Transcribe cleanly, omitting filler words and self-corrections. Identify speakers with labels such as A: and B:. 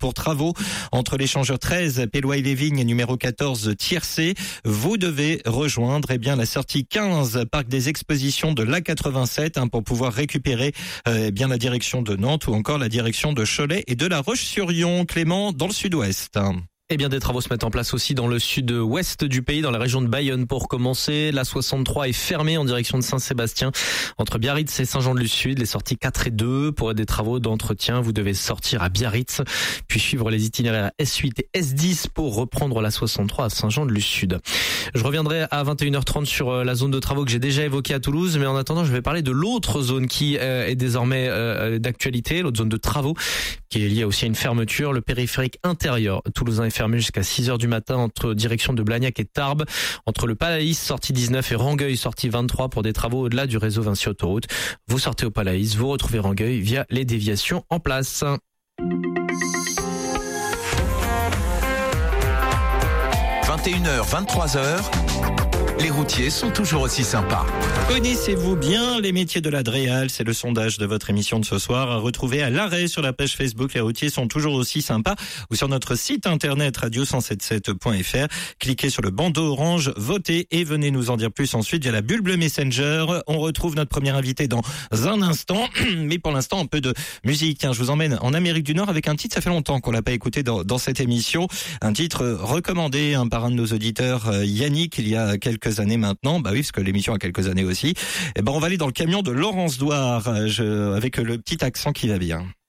A: pour travaux entre l'échangeur 13 Péloy-les-Vignes et numéro 14 Tiercé. Vous devez rejoindre la sortie 15 parc des expositions de l'A87 pour pouvoir récupérer bien la direction de Nantes ou encore la direction de Cholet et de La Roche-sur-Yon. Clément, dans le sud-ouest.
B: Eh bien, des travaux se mettent en place aussi dans le sud-ouest du pays, dans la région de Bayonne. Pour commencer, la 63 est fermée en direction de Saint-Sébastien, entre Biarritz et Saint-Jean-de-Luz-Sud. Les sorties 4 et 2, pour des travaux d'entretien, vous devez sortir à Biarritz, puis suivre les itinéraires S8 et S10 pour reprendre la 63 à Saint-Jean-de-Luz-Sud. Je reviendrai à 21h30 sur la zone de travaux que j'ai déjà évoquée à Toulouse, mais en attendant, je vais parler de l'autre zone qui est désormais d'actualité, l'autre zone de travaux, qui est liée aussi à une fermeture, le périphérique intérieur toulousain est fermé jusqu'à 6h du matin entre direction de Blagnac et Tarbes, entre le Palaïs sortie 19 et Rangueil sortie 23 pour des travaux au-delà du réseau Vinci Autoroute. Vous sortez au Palaïs, vous retrouvez Rangueil via les déviations en place.
C: 21h, 23h, les routiers sont toujours aussi sympas.
A: Connaissez-vous bien les métiers de la Dréal? C'est le sondage de votre émission de ce soir à retrouver à l'arrêt sur la page Facebook. Les routiers sont toujours aussi sympas ou sur notre site internet radio177.fr. Cliquez sur le bandeau orange, votez et venez nous en dire plus ensuite via la bulle bleue Messenger. On retrouve notre premier invité dans un instant, mais pour l'instant un peu de musique. Tiens, je vous emmène en Amérique du Nord avec un titre, ça fait longtemps qu'on l'a pas écouté dans cette émission. Un titre recommandé par un de nos auditeurs, Yannick, il y a quelques années maintenant. Bah oui, parce que l'émission a quelques années aussi. On va aller dans le camion de Laurence Douard avec le petit accent qui va bien.